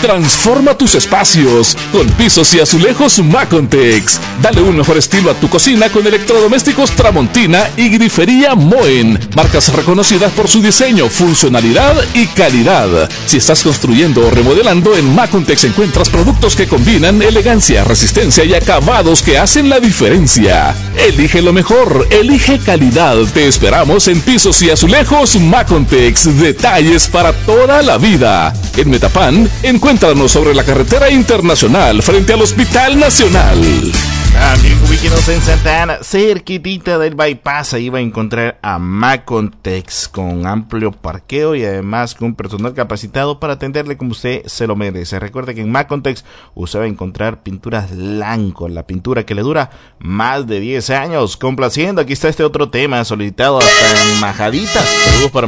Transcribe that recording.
Transforma tus espacios con pisos y azulejos Macontex. Dale un mejor estilo a tu cocina con electrodomésticos Tramontina y grifería Moen, marcas reconocidas por su diseño, funcionalidad y calidad. Si estás construyendo o remodelando, en Macontex encuentras productos que combinan elegancia, resistencia y acabados que hacen la diferencia. Elige lo mejor, elige calidad. Te esperamos en pisos y azulejos Macontex. Detalles para toda la vida. En Metapan, encuéntranos sobre la carretera internacional frente al Hospital Nacional. También ubíquenos en Santa Ana, cerquitita del bypass. Ahí va a encontrar a Macontex con amplio parqueo y además con personal capacitado para atenderle como usted se lo merece. Recuerde que en Macontex usted va a encontrar pinturas blanco, la pintura que le dura más de 10 años. Complaciendo, aquí está este otro tema solicitado hasta en Majaditas. Saludos para